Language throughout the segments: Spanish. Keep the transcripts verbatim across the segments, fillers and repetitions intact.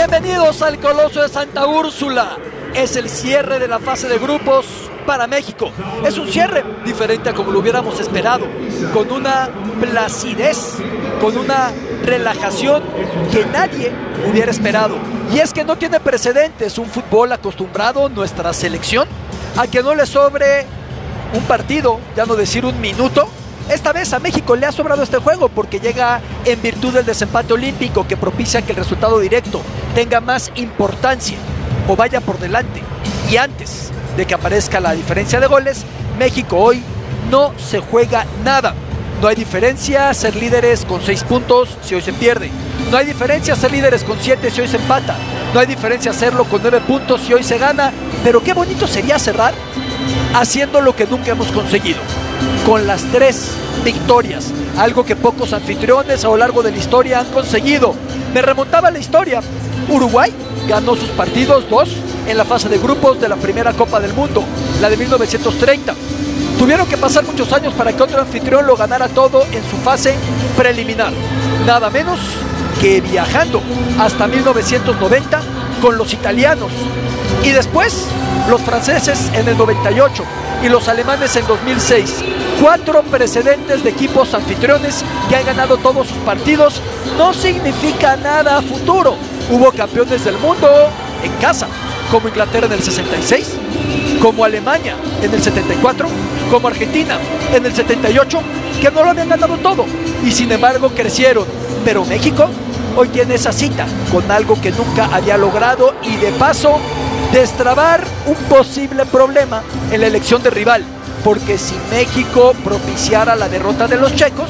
Bienvenidos al Coloso de Santa Úrsula. Es el cierre de la fase de grupos para México. Es un cierre diferente a como lo hubiéramos esperado, con una placidez, con una relajación que nadie hubiera esperado. Y es que no tiene precedentes un fútbol acostumbrado, nuestra selección, a que no le sobre un partido, ya no decir un minuto. Esta vez a México le ha sobrado este juego porque llega en virtud del desempate olímpico que propicia que el resultado directo tenga más importancia o vaya por delante. Y antes de que aparezca la diferencia de goles, México hoy no se juega nada. No hay diferencia ser líderes con seis puntos si hoy se pierde. No hay diferencia ser líderes con siete si hoy se empata. No hay diferencia hacerlo con nueve puntos si hoy se gana. Pero qué bonito sería cerrar haciendo lo que nunca hemos conseguido, con las tres victorias, algo que pocos anfitriones a lo largo de la historia han conseguido. Me remontaba la historia. Uruguay ganó sus partidos dos en la fase de grupos de la primera Copa del Mundo, la de mil novecientos treinta. Tuvieron que pasar muchos años para que otro anfitrión lo ganara todo en su fase preliminar, nada menos que viajando hasta mil novecientos noventa con los italianos, y después los franceses en el noventa y ocho y los alemanes en dos mil seis. Cuatro precedentes de equipos anfitriones que han ganado todos sus partidos no significa nada a futuro. Hubo campeones del mundo en casa, como Inglaterra en el sesenta y seis, como Alemania en el setenta y cuatro, como Argentina en el setenta y ocho, que no lo habían ganado todo y sin embargo crecieron. Pero México hoy tiene esa cita con algo que nunca había logrado y de paso destrabar un posible problema en la elección de rival, porque si México propiciara la derrota de los checos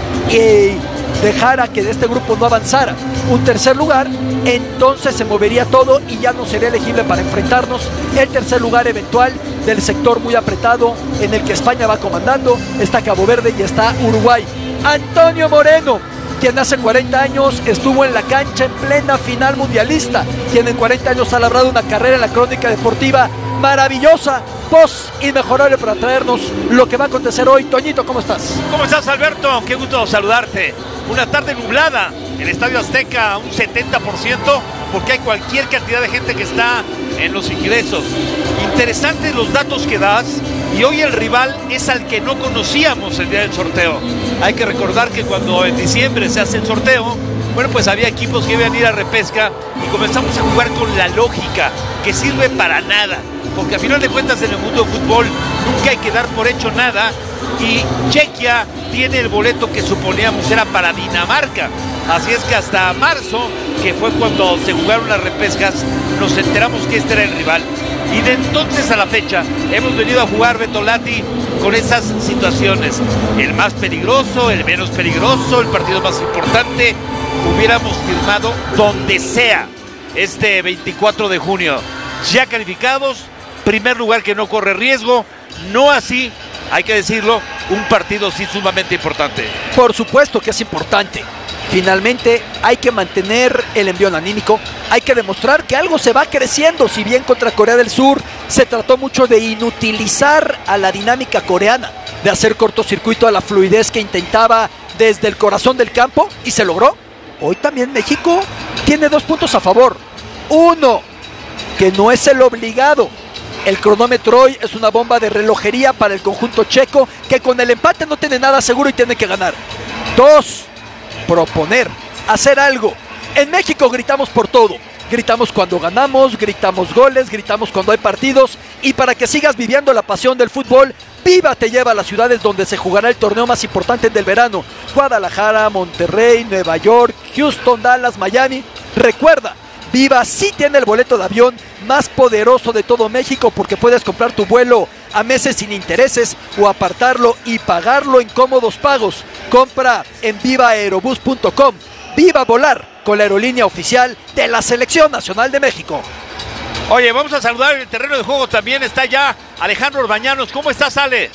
y dejara que de este grupo no avanzara un tercer lugar, entonces se movería todo y ya no sería elegible para enfrentarnos el tercer lugar eventual del sector muy apretado en el que España va comandando. Está Cabo Verde y está Uruguay. Antonio Moreno, quien hace cuarenta años estuvo en la cancha en plena final mundialista, quien en cuarenta años ha labrado una carrera en la crónica deportiva maravillosa, post inmejorable para traernos lo que va a acontecer hoy. Toñito, ¿cómo estás? ¿Cómo estás, Alberto? Qué gusto saludarte. Una tarde nublada, el Estadio Azteca un setenta por ciento, porque hay cualquier cantidad de gente que está en los ingresos. Interesantes los datos que das, y hoy el rival es al que no conocíamos el día del sorteo. Hay que recordar que cuando en diciembre se hace el sorteo, bueno, pues había equipos que iban a ir a repesca y comenzamos a jugar con la lógica, que sirve para nada, porque a final de cuentas en el mundo del fútbol nunca hay que dar por hecho nada, y Chequia tiene el boleto que suponíamos era para Dinamarca. Así es que hasta marzo, que fue cuando se jugaron las repescas, nos enteramos que este era el rival. Y de entonces a la fecha hemos venido a jugar, Betolati, con esas situaciones. El más peligroso, el menos peligroso, el partido más importante. Hubiéramos firmado donde sea este veinticuatro de junio. Ya calificados, primer lugar que no corre riesgo. No así, hay que decirlo, un partido sí sumamente importante. Por supuesto que es importante. Finalmente hay que mantener el envión anímico, hay que demostrar que algo se va creciendo. Si bien contra Corea del Sur se trató mucho de inutilizar a la dinámica coreana, de hacer cortocircuito a la fluidez que intentaba desde el corazón del campo, y se logró. Hoy también México tiene dos puntos a favor. Uno, que no es el obligado. El cronómetro hoy es una bomba de relojería para el conjunto checo, que con el empate no tiene nada seguro y tiene que ganar. Dos, proponer, hacer algo. En México gritamos por todo. Gritamos cuando ganamos, gritamos goles, gritamos cuando hay partidos. Y para que sigas viviendo la pasión del fútbol, Viva te lleva a las ciudades donde se jugará el torneo más importante del verano: Guadalajara, Monterrey, Nueva York, Houston, Dallas, Miami. Recuerda, Viva sí tiene el boleto de avión más poderoso de todo México, porque puedes comprar tu vuelo a meses sin intereses o apartarlo y pagarlo en cómodos pagos. Compra en viva aerobús punto com. Viva volar con la aerolínea oficial de la Selección Nacional de México. Oye, vamos a saludar en el terreno de juego. También está ya Alejandro Orbañanos. ¿Cómo estás, Ale?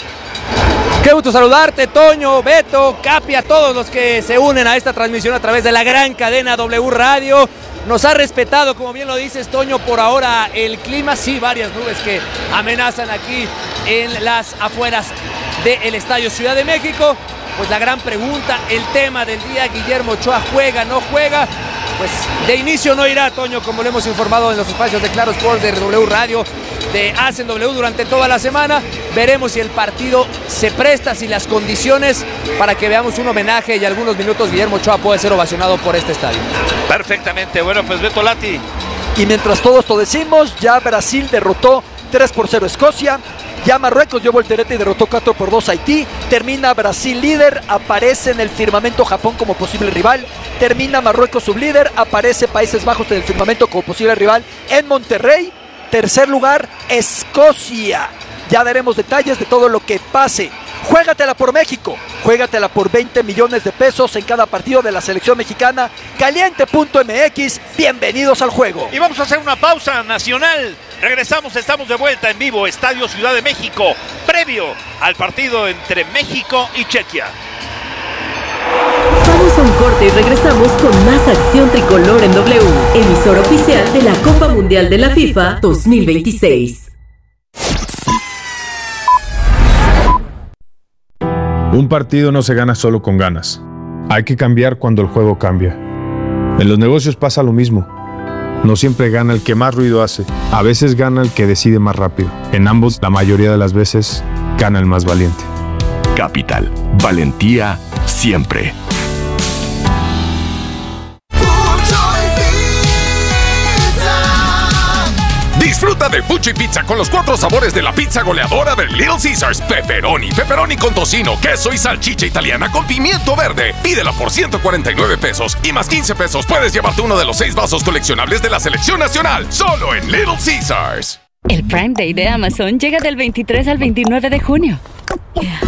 Qué gusto saludarte, Toño, Beto, Capi, a todos los que se unen a esta transmisión a través de la gran cadena W Radio. Nos ha respetado, como bien lo dices, Toño, por ahora el clima. Sí, varias nubes que amenazan aquí en las afueras del Estadio Ciudad de México. Pues la gran pregunta, el tema del día: Guillermo Ochoa, ¿juega, no juega? pues de inicio no irá, Toño, como lo hemos informado en los espacios de Claro Sport, de W Radio, de Hacen W durante toda la semana. Veremos si el partido se presta, si las condiciones para que veamos un homenaje y algunos minutos Guillermo Ochoa puede ser ovacionado por este estadio. Perfectamente, bueno, pues Beto Lati. Y mientras todo esto decimos, ya Brasil derrotó tres por cero a Escocia. Ya Marruecos dio voltereta y derrotó cuatro por dos a Haití. Termina Brasil líder, aparece en el firmamento Japón como posible rival. Termina Marruecos sublíder, aparece Países Bajos en el firmamento como posible rival en Monterrey. Tercer lugar, Escocia. Ya daremos detalles de todo lo que pase. Juégatela por México, juégatela por veinte millones de pesos en cada partido de la selección mexicana. Caliente punto M X, bienvenidos al juego. Y vamos a hacer una pausa nacional. Regresamos, estamos de vuelta en vivo, Estadio Ciudad de México, previo al partido entre México y Chequia. Vamos a un corte y regresamos con más acción tricolor en W, emisora oficial de la Copa Mundial de la FIFA dos mil veintiséis. Un partido no se gana solo con ganas. Hay que cambiar cuando el juego cambia. En los negocios pasa lo mismo. No siempre gana el que más ruido hace. A veces gana el que decide más rápido. En ambos, la mayoría de las veces, gana el más valiente. Capital. Valentía siempre. Disfruta de Fuchi Pizza con los cuatro sabores de la pizza goleadora de Little Caesars. Pepperoni, pepperoni con tocino, queso y salchicha italiana con pimiento verde. Pídela por ciento cuarenta y nueve pesos y más quince pesos puedes llevarte uno de los seis vasos coleccionables de la selección nacional. Solo en Little Caesars. El Prime Day de Amazon llega del veintitrés al veintinueve de junio.